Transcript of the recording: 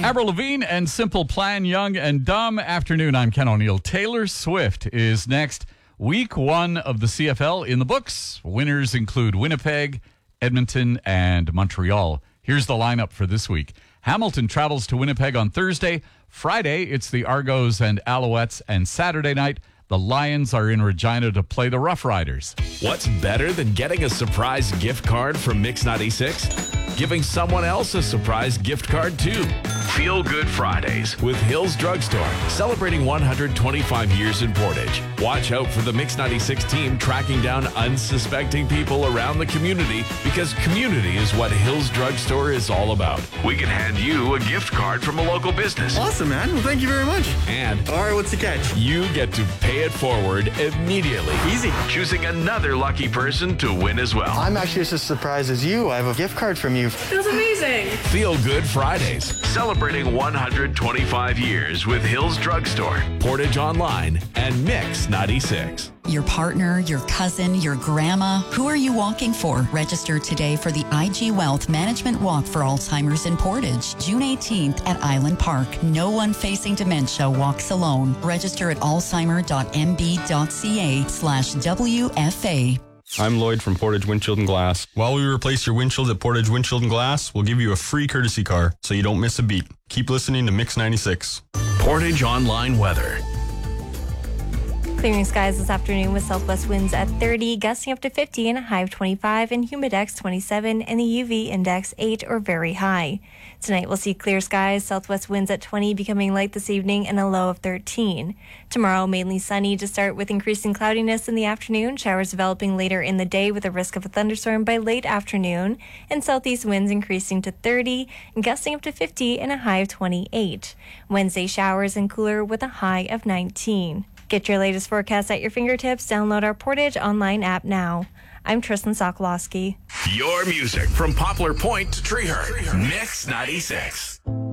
Avril Lavigne and Simple Plan, Young and Dumb. Afternoon, I'm Ken O'Neill. Taylor Swift is next. Week 1 of the CFL in the books. Winners include Winnipeg, Edmonton, and Montreal. Here's the lineup for this week. Hamilton travels to Winnipeg on Thursday. Friday, it's the Argos and Alouettes. And Saturday night, the Lions are in Regina to play the Rough Riders. What's better than getting a surprise gift card from Mix 96? Giving someone else a surprise gift card, too. Feel Good Fridays with Hills Drugstore, celebrating 125 years in Portage. Watch out for the Mix 96 team tracking down unsuspecting people around the community, because community is what Hills Drugstore is all about. We can hand you a gift card from a local business. Awesome, man. Well, thank you very much. And all right, what's the catch? You get to pay it forward immediately. Easy. Choosing another lucky person to win as well. I'm actually just as surprised as you. I have a gift card from you. That's amazing. Feel Good Fridays, celebrating 125 years with Hills Drugstore, Portage Online, and Mix 96. Your partner, your cousin, your grandma. Who are you walking for? Register today for the IG Wealth Management Walk for Alzheimer's in Portage, June 18th at Island Park. No one facing dementia walks alone. Register at alzheimer.mb.ca/WFA. I'm Lloyd from Portage Windshield and Glass. While we replace your windshield at Portage Windshield and Glass, we'll give you a free courtesy car so you don't miss a beat. Keep listening to Mix 96. Portage Online weather. Clearing skies this afternoon with southwest winds at 30, gusting up to 50 and a high of 25, and humidex 27 and the UV index 8 or very high. Tonight we'll see clear skies, southwest winds at 20, becoming light this evening, and a low of 13. Tomorrow mainly sunny to start with increasing cloudiness in the afternoon, showers developing later in the day with a risk of a thunderstorm by late afternoon, and southeast winds increasing to 30 and gusting up to 50 and a high of 28. Wednesday showers and cooler with a high of 19. Get your latest forecast at your fingertips. Download our Portage Online app now. I'm Tristan Sokolowski. Your music from Poplar Point to Treehurst. Mix 96.